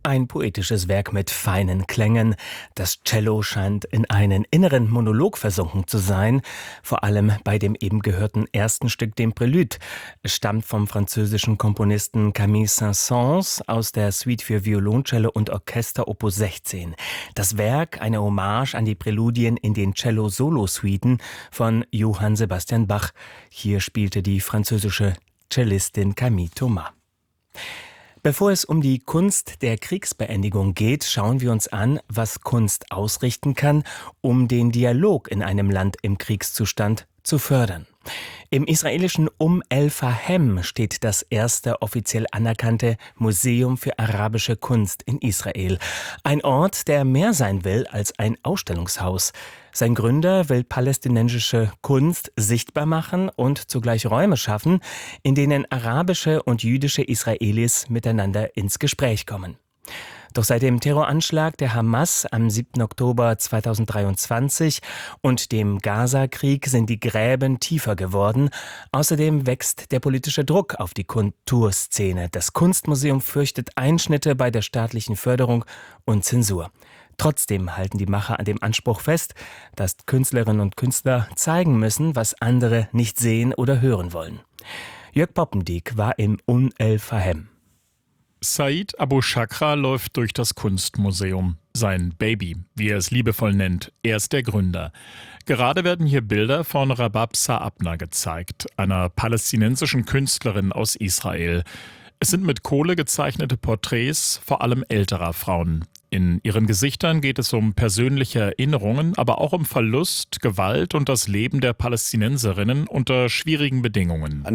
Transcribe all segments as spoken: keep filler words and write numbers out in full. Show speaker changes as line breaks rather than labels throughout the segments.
Ein poetisches Werk mit feinen Klängen. Das Cello scheint in einen inneren Monolog versunken zu sein, vor allem bei dem eben gehörten ersten Stück, dem Prélude. Es stammt vom französischen Komponisten Camille Saint-Saëns aus der Suite für Violoncello und Orchester Opus sechzehn. Das Werk, eine Hommage an die Präludien in den Cello-Solo-Suiten von Johann Sebastian Bach. Hier spielte die französische Cellistin Camille Thomas. Bevor es um die Kunst der Kriegsbeendigung geht, schauen wir uns an, was Kunst ausrichten kann, um den Dialog in einem Land im Kriegszustand zu fördern. Im israelischen Um el-Fahem steht das erste offiziell anerkannte Museum für arabische Kunst in Israel. Ein Ort, der mehr sein will als ein Ausstellungshaus. Sein Gründer will palästinensische Kunst sichtbar machen und zugleich Räume schaffen, in denen arabische und jüdische Israelis miteinander ins Gespräch kommen. Doch seit dem Terroranschlag der Hamas am siebten Oktober zweitausenddreiundzwanzig und dem Gaza-Krieg sind die Gräben tiefer geworden. Außerdem wächst der politische Druck auf die Kulturszene. Das Kunstmuseum fürchtet Einschnitte bei der staatlichen Förderung und Zensur. Trotzdem halten die Macher an dem Anspruch fest, dass Künstlerinnen und Künstler zeigen müssen, was andere nicht sehen oder hören wollen. Jörg Poppendiek war im Um el-Fahem.
Said Abu Shakra läuft durch das Kunstmuseum. Sein Baby, wie er es liebevoll nennt. Er ist der Gründer. Gerade werden hier Bilder von Rabab Saabna gezeigt, einer palästinensischen Künstlerin aus Israel. Es sind mit Kohle gezeichnete Porträts, vor allem älterer Frauen. In ihren Gesichtern geht es um persönliche Erinnerungen, aber auch um Verlust, Gewalt und das Leben der Palästinenserinnen unter schwierigen Bedingungen.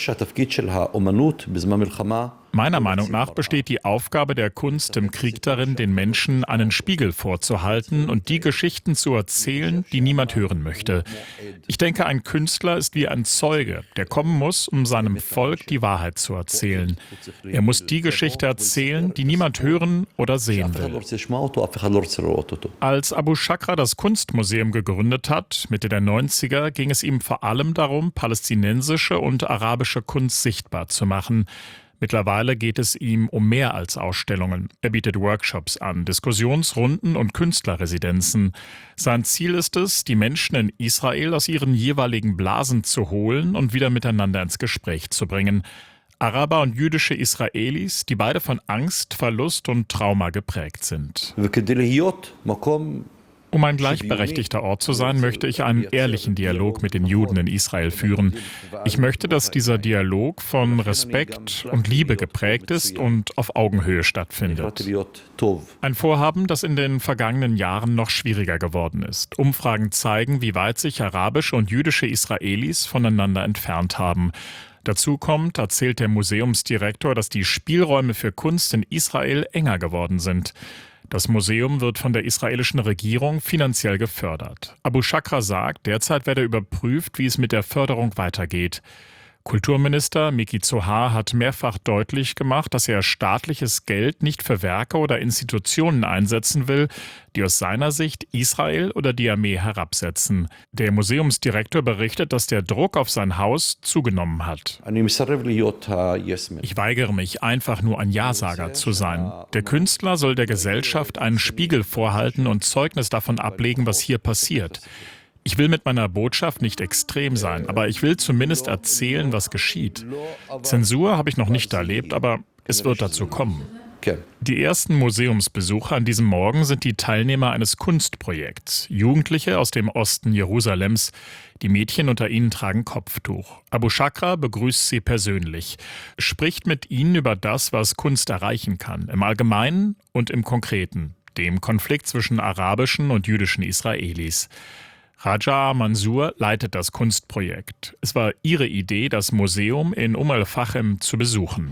Meiner Meinung nach besteht die Aufgabe der Kunst im Krieg darin, den Menschen einen Spiegel vorzuhalten und die Geschichten zu erzählen, die niemand hören möchte. Ich denke, ein Künstler ist wie ein Zeuge, der kommen muss, um seinem Volk die Wahrheit zu erzählen. Er muss die Geschichte erzählen, die niemand hören oder sehen will. Als Abu Shakra das Kunstmuseum gegründet hat, Mitte der neunziger, ging es ihm vor allem darum, palästinensische und arabische Kunst sichtbar zu machen. Mittlerweile geht es ihm um mehr als Ausstellungen. Er bietet Workshops an, Diskussionsrunden und Künstlerresidenzen. Sein Ziel ist es, die Menschen in Israel aus ihren jeweiligen Blasen zu holen und wieder miteinander ins Gespräch zu bringen. Araber und jüdische Israelis, die beide von Angst, Verlust und Trauma geprägt sind. Um ein gleichberechtigter Ort zu sein, möchte ich einen ehrlichen Dialog mit den Juden in Israel führen. Ich möchte, dass dieser Dialog von Respekt und Liebe geprägt ist und auf Augenhöhe stattfindet. Ein Vorhaben, das in den vergangenen Jahren noch schwieriger geworden ist. Umfragen zeigen, wie weit sich arabische und jüdische Israelis voneinander entfernt haben. Dazu kommt, erzählt der Museumsdirektor, dass die Spielräume für Kunst in Israel enger geworden sind. Das Museum wird von der israelischen Regierung finanziell gefördert. Abu Shakra sagt, derzeit werde überprüft, wie es mit der Förderung weitergeht. Kulturminister Miki Zohar hat mehrfach deutlich gemacht, dass er staatliches Geld nicht für Werke oder Institutionen einsetzen will, die aus seiner Sicht Israel oder die Armee herabsetzen. Der Museumsdirektor berichtet, dass der Druck auf sein Haus zugenommen hat. Ich weigere mich, einfach nur ein Ja-Sager zu sein. Der Künstler soll der Gesellschaft einen Spiegel vorhalten und Zeugnis davon ablegen, was hier passiert. Ich will mit meiner Botschaft nicht extrem sein, aber ich will zumindest erzählen, was geschieht. Zensur habe ich noch nicht erlebt, aber es wird dazu kommen. Die ersten Museumsbesucher an diesem Morgen sind die Teilnehmer eines Kunstprojekts. Jugendliche aus dem Osten Jerusalems. Die Mädchen unter ihnen tragen Kopftuch. Abu Shakra begrüßt sie persönlich, spricht mit ihnen über das, was Kunst erreichen kann, im Allgemeinen und im Konkreten, dem Konflikt zwischen arabischen und jüdischen Israelis. Raja Mansour leitet das Kunstprojekt. Es war ihre Idee, das Museum in Um el-Fahem zu besuchen.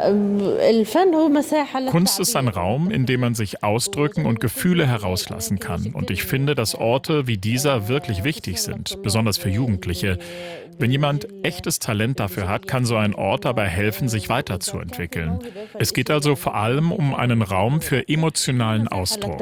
Kunst ist ein Raum, in dem man sich ausdrücken und Gefühle herauslassen kann. Und ich finde, dass Orte wie dieser wirklich wichtig sind, besonders für Jugendliche. Wenn jemand echtes Talent dafür hat, kann so ein Ort dabei helfen, sich weiterzuentwickeln. Es geht also vor allem um einen Raum für emotionalen Ausdruck.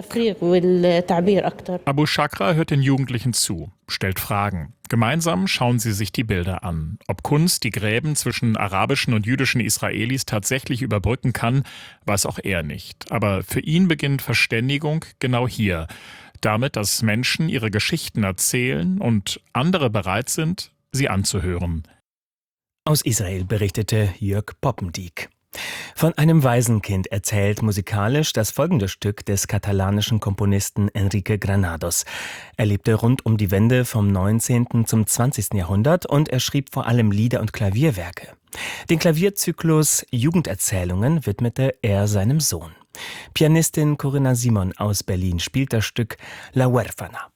Abu Shakra hört den Jugendlichen zu, stellt Fragen. Gemeinsam schauen sie sich die Bilder an. Ob Kunst die Gräben zwischen arabischen und jüdischen Israelis tatsächlich überbrücken kann, weiß auch er nicht. Aber für ihn beginnt Verständigung genau hier. Damit, dass Menschen ihre Geschichten erzählen und andere bereit sind, sie anzuhören.
Aus Israel berichtete Jörg Poppendieck. Von einem Waisenkind erzählt musikalisch das folgende Stück des katalanischen Komponisten Enrique Granados. Er lebte rund um die Wende vom neunzehnten zum zwanzigsten Jahrhundert und er schrieb vor allem Lieder und Klavierwerke. Den Klavierzyklus Jugenderzählungen widmete er seinem Sohn. Pianistin Corinna Simon aus Berlin spielt das Stück La Huérfana.